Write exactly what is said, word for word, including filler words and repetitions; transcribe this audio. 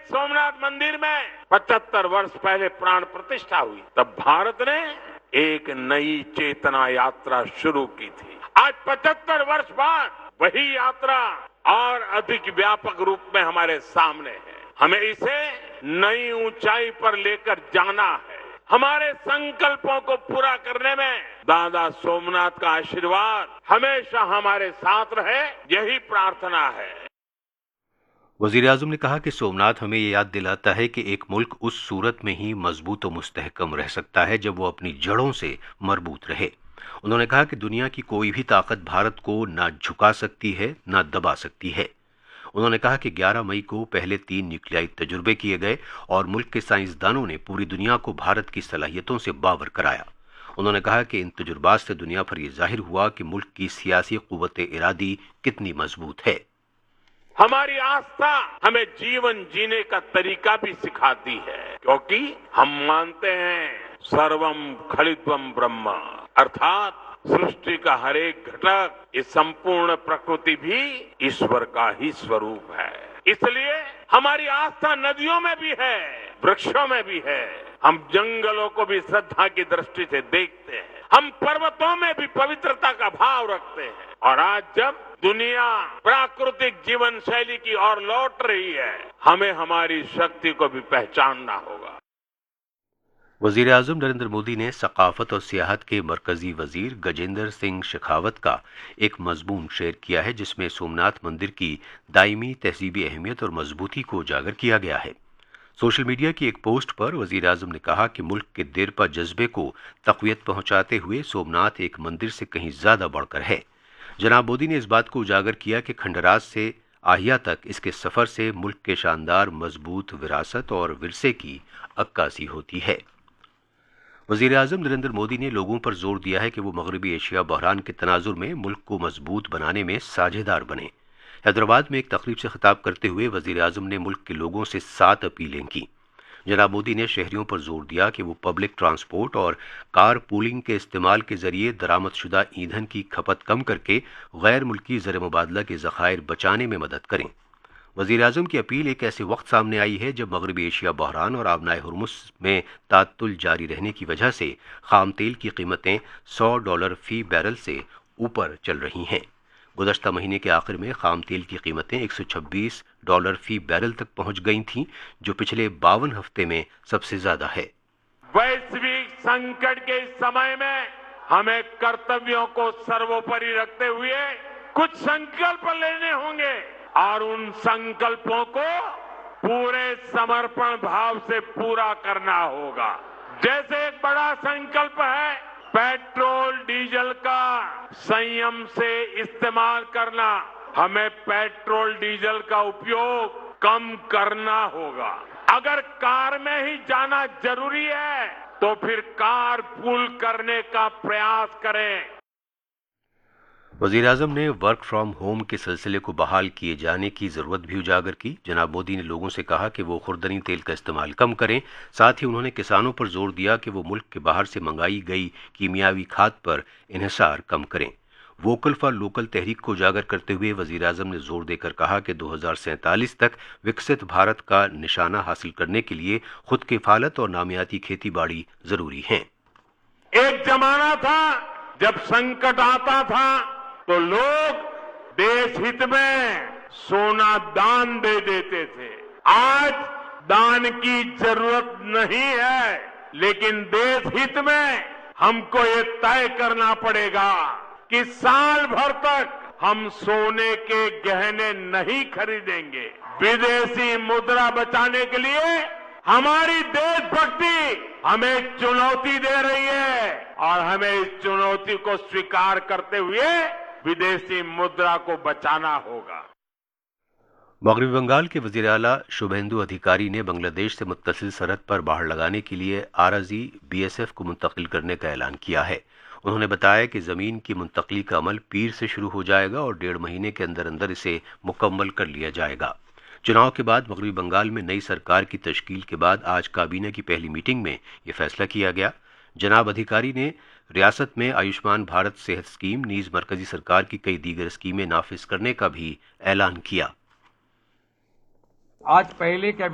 सोमनाथ मंदिर में पचहत्तर वर्ष पहले प्राण प्रतिष्ठा हुई, तब भारत ने एक नई चेतना यात्रा शुरू की थी। आज पचहत्तर वर्ष बाद वही यात्रा और अधिक व्यापक रूप में हमारे सामने है। हमें इसे नई ऊंचाई पर लेकर जाना है। हमारे संकल्पों को पूरा करने में दादा सोमनाथ का आशीर्वाद हमेशा हमारे साथ रहे, यही प्रार्थना है। वजीर आजम ने कहा कि सोमनाथ हमें ये याद दिलाता है कि एक मुल्क उस सूरत में ही मजबूत और मुस्तहकम रह सकता है जब वो अपनी जड़ों से मरबूत रहे। उन्होंने कहा कि दुनिया की कोई भी ताकत भारत को ना झुका सकती है ना दबा सकती है। उन्होंने कहा कि ग्यारह मई को पहले तीन न्यूक्लियाई तजुर्बे किए गए और मुल्क के साइंसदानों ने पूरी दुनिया को भारत की सलाहियतों से बावर कराया। उन्होंने कहा कि इन तजुर्बात से दुनिया पर यह जाहिर हुआ कि मुल्क की सियासी कुव्वत इरादी कितनी मजबूत है। हमारी आस्था हमें जीवन जीने का तरीका भी सिखाती है, क्योंकि हम मानते हैं सर्वम खलिद्वम ब्रह्म, अर्थात सृष्टि का हर एक घटक, इस संपूर्ण प्रकृति भी ईश्वर का ही स्वरूप है। इसलिए हमारी आस्था नदियों में भी है, वृक्षों में भी है। हम जंगलों को भी श्रद्धा की दृष्टि से देखते हैं। हम पर्वतों में भी पवित्रता का भाव रखते हैं। और आज जब दुनिया प्राकृतिक जीवन शैली की ओर लौट रही है, हमें हमारी शक्ति को भी पहचानना होगा। वजीर आजम नरेंद्र मोदी ने सकाफत और सियाहत के मरकजी वजीर गजेंद्र सिंह शेखावत का एक मजमून शेयर किया है, जिसमें सोमनाथ मंदिर की दायमी तहजीबी अहमियत और मजबूती को उजागर किया गया है। सोशल मीडिया की एक पोस्ट पर वजीर आजम ने कहा कि मुल्क के देरपा जज्बे को तक़वियत पहुंचाते हुए सोमनाथ एक मंदिर से कहीं ज्यादा बढ़कर है। जनाब मोदी ने इस बात को उजागर किया कि खंडराज से आहिया तक इसके सफर से मुल्क के शानदार मजबूत विरासत और विरसे की अक्कासी होती है। वजीर आजम नरेंद्र मोदी ने लोगों पर जोर दिया है कि वो मगरबी एशिया बहरान के तनाजुर में मुल्क को मजबूत बनाने में साझेदार बने। हैदराबाद में एक तकरीब से खिताब करते हुए वजीर आजम ने मुल्क के लोगों से सात अपीलें की। जनाब मोदी ने शहरियों पर जोर दिया कि वो पब्लिक ट्रांसपोर्ट और कार पूलिंग के इस्तेमाल के जरिए दरामदशुदा ईंधन की खपत कम करके गैर मुल्की ज़र मुबादला के ज़खायर बचाने में मदद करें। वजीर आजम की अपील एक ऐसे वक्त सामने आई है जब मगरबी एशिया बहरान और आबनाए हुर्मुस में तातुल जारी रहने की वजह से खाम तेल की कीमतें सौ डॉलर फी बैरल से ऊपर चल रही हैं। गुज़श्ता महीने के आखिर में खाम तेल की कीमतें एक सौ छब्बीस डॉलर फी बैरल तक पहुंच गई थीं, जो पिछले बावन हफ्ते में सबसे ज्यादा है। वैश्विक संकट के इस समय में हमें कर्तव्यों को सर्वोपरि रखते हुए कुछ संकल्प लेने होंगे और उन संकल्पों को पूरे समर्पण भाव से पूरा करना होगा। जैसे एक बड़ा संकल्प है पेट्रोल डीजल का संयम से इस्तेमाल करना, हमें पेट्रोल डीजल का उपयोग कम करना होगा। अगर कार में ही जाना जरूरी है तो फिर कार पूल करने का प्रयास करें। वजीर आजम ने वर्क फ्रॉम होम के सिलसिले को बहाल किए जाने की जरूरत भी उजागर की। जनाब मोदी ने लोगों से कहा कि वो खुर्दनी तेल का इस्तेमाल कम करें। साथ ही उन्होंने किसानों पर जोर दिया कि वो मुल्क के बाहर से मंगाई गई कीमियावी खाद पर इन्हिसार कम करें। वोकल फॉर लोकल तहरीक को उजागर करते हुए वजीर आजम ने जोर देकर कहा कि दो हजार सैंतालीस तक विकसित भारत का निशाना हासिल करने के लिए खुद किफालत और नामियाती खेती बाड़ी जरूरी है। एक जमाना था जब संकट आता था तो लोग देश हित में सोना दान दे देते थे। आज दान की जरूरत नहीं है, लेकिन देश हित में हमको ये तय करना पड़ेगा कि साल भर तक हम सोने के गहने नहीं खरीदेंगे। विदेशी मुद्रा बचाने के लिए हमारी देशभक्ति हमें चुनौती दे रही है और हमें इस चुनौती को स्वीकार करते हुए विदेशी मुद्रा को बचाना होगा। मगरबी बंगाल के वजीर आला शुभेंदु अधिकारी ने बांग्लादेश से मुत्तसिल सरहद पर बाड़ लगाने के लिए आरजी बीएसएफ को मुंतकिल करने का ऐलान किया है। उन्होंने बताया कि जमीन की मुंतकली का अमल पीर से शुरू हो जाएगा और डेढ़ महीने के अंदर अंदर इसे मुकम्मल कर लिया जाएगा। चुनाव के बाद मगरबी बंगाल में नई सरकार की तश्कील के बाद आज काबीना की पहली मीटिंग में यह फैसला किया गया। जनाब अधिकारी ने रियासत में आयुष्मान भारत सेहत स्कीम नीज मरकजी सरकार की कई दीगर स्कीमें नाफिज करने का भी ऐलान किया। आज पहले